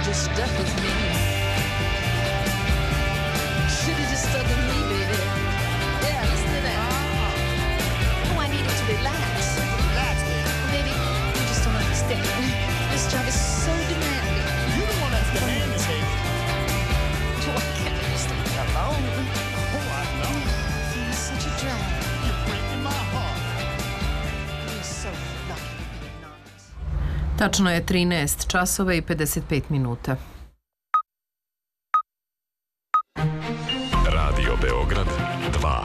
just stuck with me. Should've just stuck with me, baby. Yeah, listen to that. Oh, I needed to relax. Relax, baby. Baby, you just don't understand. This job is so demanding. You the one that's demanding, baby. Why can't I just leave me alone? Oh, I know. You're such a drag. You're breaking my heart. You're so lucky to be anonymous. Tačno je 13 časova i 55 minuta. Radio Beograd 2.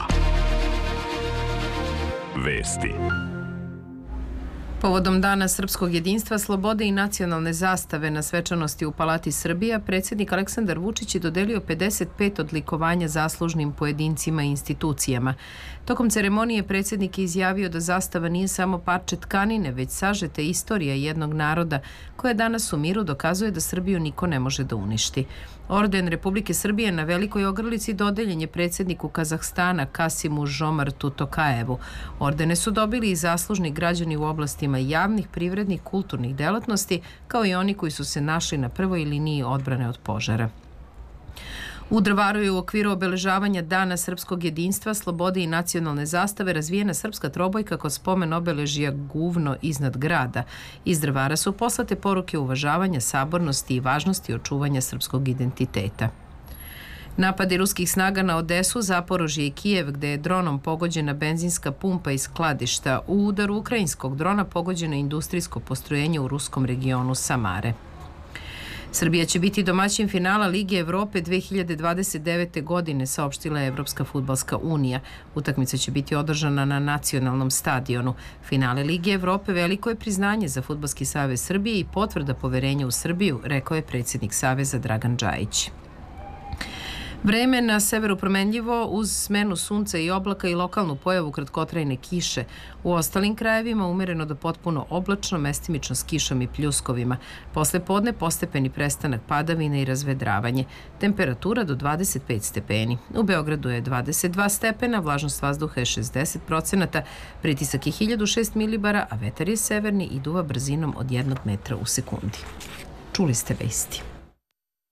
Vesti. Povodom Dana srpskog jedinstva, slobode i nacionalne zastave na svečanosti u Palati Srbija, predsjednik Aleksandar Vučić je dodelio 55 odlikovanja zaslužnim pojedincima i institucijama. Tokom ceremonije predsjednik je izjavio da zastava nije samo parče tkanine, već sažeta istorija jednog naroda koja danas u miru dokazuje da Srbiju niko ne može da uništi. Orden Republike Srbije na Velikoj Ogrlici dodeljen je predsjedniku Kazahstana Kasimu Žomartu Tokajevu. Ordene su dobili i zaslužni građani u oblastima javnih, privrednih, kulturnih delatnosti, kao i oni koji su se našli na prvoj liniji odbrane od požara. U Drvaru je u okviru obeležavanja Dana srpskog jedinstva, slobode i nacionalne zastave razvijena srpska trobojka kod spomen obeležja Guvno iznad grada. Iz Drvara su poslate poruke uvažavanja, sabornosti i važnosti očuvanja srpskog identiteta. Napadi ruskih snaga na Odesu, Zaporožje i Kijev, gde je dronom pogođena benzinska pumpa iz skladišta, u udaru ukrajinskog drona pogođeno industrijsko postrojenje u ruskom regionu Samare. Srbija će biti domaćin finala Lige Evrope 2029. godine, saopštila je Evropska fudbalska unija. Utakmica će biti održana na nacionalnom stadionu. Finale Lige Evrope veliko je priznanje za Fudbalski savez Srbije i potvrda poverenja u Srbiju, rekao je predsjednik Saveza Dragan Džajić. Vreme na severu promenljivo uz smenu sunca i oblaka i lokalnu pojavu kratkotrajne kiše. U ostalim krajevima umereno do potpuno oblačno, mestimično s kišom i pljuskovima. Posle podne postepeni prestanak padavina i razvedravanje. Temperatura do 25 stepeni. U Beogradu je 22 stepena, vlažnost vazduha je 60%, pritisak je 1006 milibara, a vetar je severni i duva brzinom od 1 metra u sekundi. Čuli ste vesti.